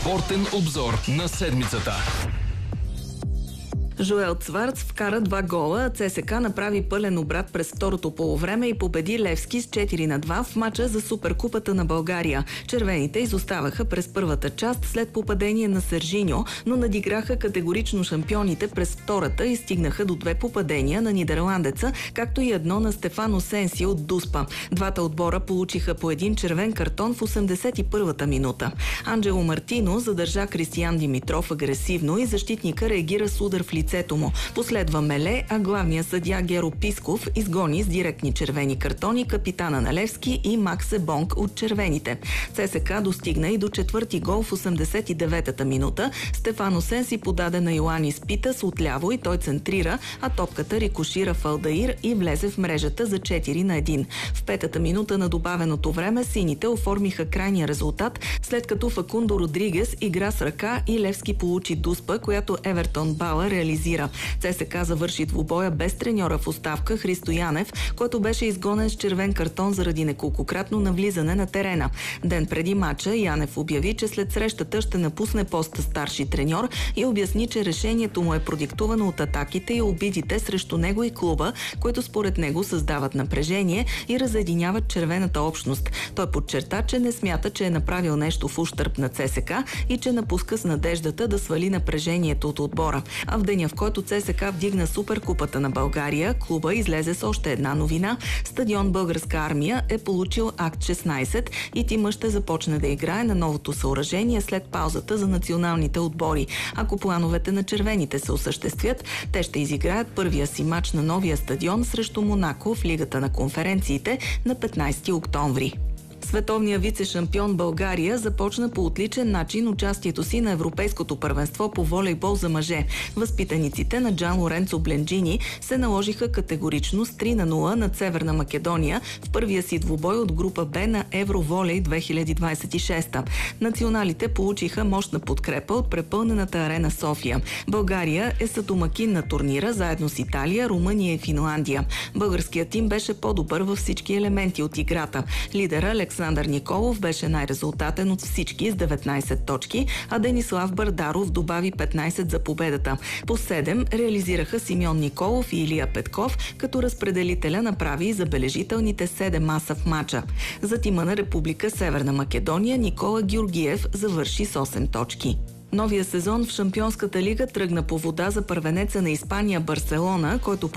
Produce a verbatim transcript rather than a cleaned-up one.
Спортен обзор на седмицата. Жоел Цварц вкара два гола, а ЦСКА направи пълен обрат през второто полувреме и победи Левски с четири на два в мача за Суперкупата на България. Червените изоставаха през първата част след попадение на Сержиньо, но надиграха категорично шампионите през втората и стигнаха до две попадения на нидерландеца, както и едно на Стефано Сенси от Дуспа. Двата отбора получиха по един червен картон в осемдесет и първата минута. Анджело Мартино задържа Кристиян Димитров агресивно и защитника реагира с удар в лицето му. Последва меле, а главният съдия Геро Писков изгони с директни червени картони капитана на Левски и Максе Бонг от червените. ЦСКА достигна и до четвърти гол в осемдесет и деветата минута. Стефано Сенси подаде на Йоанис Питас отляво и той центрира, а топката рикошира в Алдаир и влезе в мрежата за четири на едно. В петата минута на добавеното време сините оформиха крайния резултат, след като Факундо Родригес игра с ръка и Левски получи Дуспа, която Евертон Бала реализира. ЦСКА завърши двубоя без треньора в оставка Христо Янев, който беше изгонен с червен картон заради неколкократно навлизане на терена. Ден преди мача Янев обяви, че след срещата ще напусне поста старши треньор и обясни, че решението му е продиктувано от атаките и обидите срещу него и клуба, които според него създават напрежение и разединяват червената общност. Той подчерта, че не смята, че е направил нещо в ущърб на ЦСКА и че напуска с надеждата да свали напрежението от отбора. А в деня, в който ЦСКА вдигна Суперкупата на България, клуба излезе с още една новина. Стадион Българска армия е получил акт шестнайсет и тимът ще започне да играе на новото съоръжение след паузата за националните отбори. Ако плановете на червените се осъществят, те ще изиграят първия си мач на новия стадион срещу Монако в Лигата на конференциите на петнайсети октомври. Световният вице-шампион България започна по отличен начин участието си на Европейското първенство по волейбол за мъже. Възпитаниците на Джан Лоренцо Бленджини се наложиха категорично с три на нула над Северна Македония в първия си двубой от група Б на Евроволей две хиляди двайсет и шеста. Националите получиха мощна подкрепа от препълнената арена София. България е съдомакин на турнира заедно с Италия, Румъния и Финландия. Българският тим беше по-добър във всички елементи от играта. Лидера Александър Николов беше най-резултатен от всички с деветнайсет точки, а Денислав Бардаров добави петнайсет за победата. По седем реализираха Симеон Николов и Илия Петков, като разпределителя направи и забележителните седем аса в мача. За тима на Република Северна Македония Никола Георгиев завърши с осем точки. Новия сезон в Шампионската лига тръгна по вода за първенеца на Испания Барселона, който